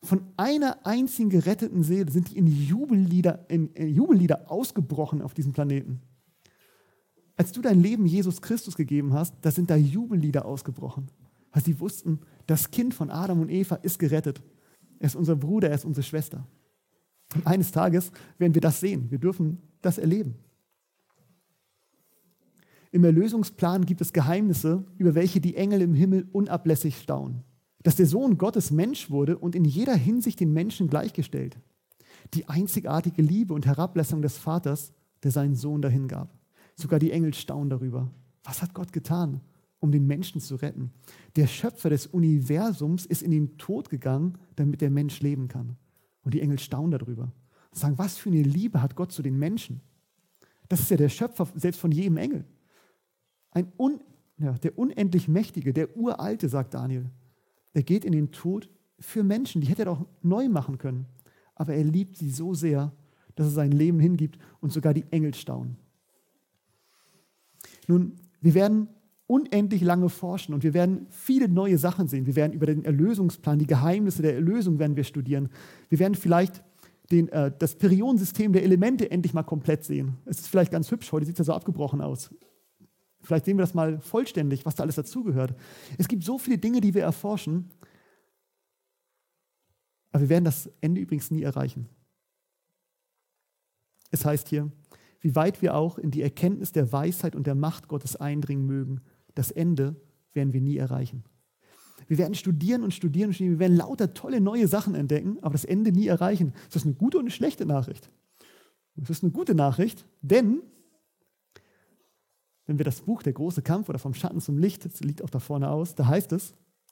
Von einer einzigen geretteten Seele sind die in Jubellieder ausgebrochen auf diesem Planeten. Als du dein Leben Jesus Christus gegeben hast, da sind da Jubellieder ausgebrochen. Weil sie wussten, das Kind von Adam und Eva ist gerettet. Er ist unser Bruder, er ist unsere Schwester. Und eines Tages werden wir das sehen. Wir dürfen das erleben. Im Erlösungsplan gibt es Geheimnisse, über welche die Engel im Himmel unablässig staunen. Dass der Sohn Gottes Mensch wurde und in jeder Hinsicht den Menschen gleichgestellt. Die einzigartige Liebe und Herablassung des Vaters, der seinen Sohn dahingab. Sogar die Engel staunen darüber. Was hat Gott getan, um den Menschen zu retten? Der Schöpfer des Universums ist in den Tod gegangen, damit der Mensch leben kann. Und die Engel staunen darüber. Und sagen, was für eine Liebe hat Gott zu den Menschen? Das ist ja der Schöpfer selbst von jedem Engel. Der unendlich Mächtige, der Uralte, sagt Daniel. Er geht in den Tod für Menschen. Die hätte er doch neu machen können. Aber er liebt sie so sehr, dass er sein Leben hingibt und sogar die Engel staunen. Nun, wir werden unendlich lange forschen und wir werden viele neue Sachen sehen. Wir werden über den Erlösungsplan, die Geheimnisse der Erlösung werden wir studieren. Wir werden vielleicht das Periodensystem der Elemente endlich mal komplett sehen. Es ist vielleicht ganz hübsch, heute sieht es ja so abgebrochen aus. Vielleicht sehen wir das mal vollständig, was da alles dazugehört. Es gibt so viele Dinge, die wir erforschen, aber wir werden das Ende übrigens nie erreichen. Es heißt hier, wie weit wir auch in die Erkenntnis der Weisheit und der Macht Gottes eindringen mögen, das Ende werden wir nie erreichen. Wir werden studieren und studieren und studieren, wir werden lauter tolle neue Sachen entdecken, aber das Ende nie erreichen. Das ist eine gute und eine schlechte Nachricht. Das ist eine gute Nachricht, denn wenn wir das Buch Der große Kampf oder vom Schatten zum Licht, das liegt auch da vorne aus, da heißt es,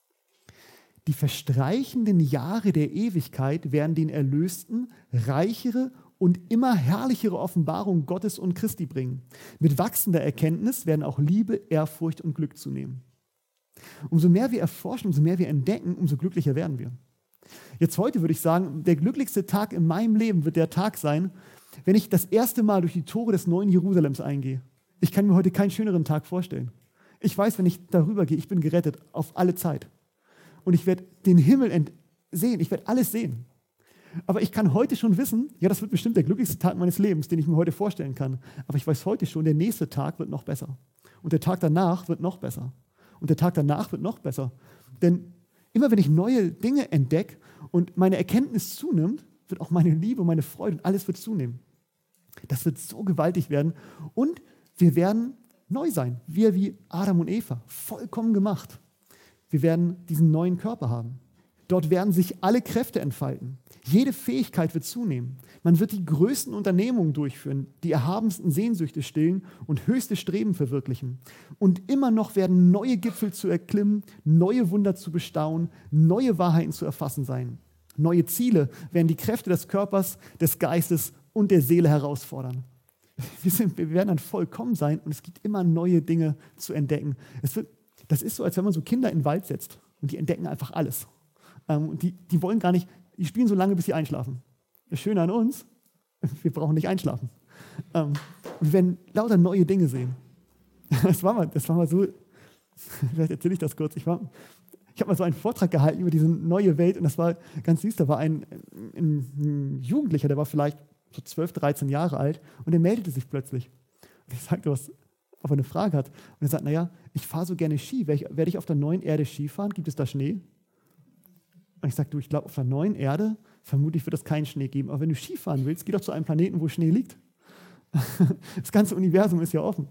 die verstreichenden Jahre der Ewigkeit werden den Erlösten reichere und immer herrlichere Offenbarung Gottes und Christi bringen. Mit wachsender Erkenntnis werden auch Liebe, Ehrfurcht und Glück zunehmen. Umso mehr wir erforschen, umso mehr wir entdecken, umso glücklicher werden wir. Jetzt heute würde ich sagen, der glücklichste Tag in meinem Leben wird der Tag sein, wenn ich das erste Mal durch die Tore des neuen Jerusalems eingehe. Ich kann mir heute keinen schöneren Tag vorstellen. Ich weiß, wenn ich darüber gehe, ich bin gerettet auf alle Zeit. Und ich werde den Himmel sehen, ich werde alles sehen. Aber ich kann heute schon wissen, ja, das wird bestimmt der glücklichste Tag meines Lebens, den ich mir heute vorstellen kann. Aber ich weiß heute schon, der nächste Tag wird noch besser. Und der Tag danach wird noch besser. Und der Tag danach wird noch besser. Denn immer wenn ich neue Dinge entdecke und meine Erkenntnis zunimmt, wird auch meine Liebe und meine Freude und alles wird zunehmen. Das wird so gewaltig werden. Und wir werden neu sein. Wir wie Adam und Eva, vollkommen gemacht. Wir werden diesen neuen Körper haben. Dort werden sich alle Kräfte entfalten. Jede Fähigkeit wird zunehmen. Man wird die größten Unternehmungen durchführen, die erhabensten Sehnsüchte stillen und höchste Streben verwirklichen. Und immer noch werden neue Gipfel zu erklimmen, neue Wunder zu bestaunen, neue Wahrheiten zu erfassen sein. Neue Ziele werden die Kräfte des Körpers, des Geistes und der Seele herausfordern. Wir werden dann vollkommen sein und es gibt immer neue Dinge zu entdecken. Das ist so, als wenn man so Kinder in den Wald setzt und die entdecken einfach alles. Die wollen gar nicht, die spielen so lange, bis sie einschlafen. Das Schöne an uns, wir brauchen nicht einschlafen. Wir werden lauter neue Dinge sehen. Das war mal so, vielleicht erzähle ich das kurz. Ich habe mal so einen Vortrag gehalten über diese neue Welt und das war ganz süß. Da war ein Jugendlicher, der war vielleicht so 12, 13 Jahre alt und der meldete sich plötzlich. Und ich sagte, ob er eine Frage hat. Und er sagt, naja, ich fahre so gerne Ski. Werde ich auf der neuen Erde Ski fahren? Gibt es da Schnee? Und ich sagte, ich glaube, auf der neuen Erde vermutlich wird es keinen Schnee geben. Aber wenn du Ski fahren willst, geh doch zu einem Planeten, wo Schnee liegt. Das ganze Universum ist ja offen.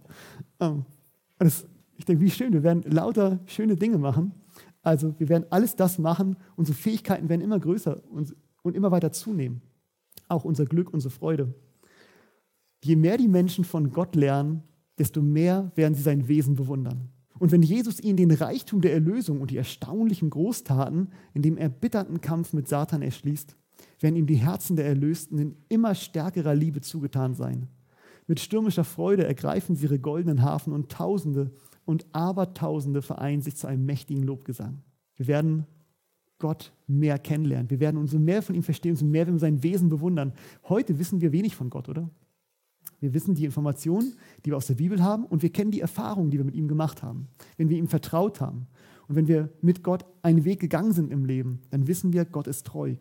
Ich denke, wie schön, wir werden lauter schöne Dinge machen. Also wir werden alles das machen, unsere Fähigkeiten werden immer größer und immer weiter zunehmen. Auch unser Glück, unsere Freude. Je mehr die Menschen von Gott lernen, desto mehr werden sie sein Wesen bewundern. Und wenn Jesus ihnen den Reichtum der Erlösung und die erstaunlichen Großtaten in dem erbitterten Kampf mit Satan erschließt, werden ihm die Herzen der Erlösten in immer stärkerer Liebe zugetan sein. Mit stürmischer Freude ergreifen sie ihre goldenen Harfen und Tausende und Abertausende vereinen sich zu einem mächtigen Lobgesang. Wir werden Gott mehr kennenlernen. Wir werden umso mehr von ihm verstehen, umso mehr werden wir sein Wesen bewundern. Heute wissen wir wenig von Gott, oder? Wir wissen die Informationen, die wir aus der Bibel haben und wir kennen die Erfahrungen, die wir mit ihm gemacht haben. Wenn wir ihm vertraut haben und wenn wir mit Gott einen Weg gegangen sind im Leben, dann wissen wir, Gott ist treu.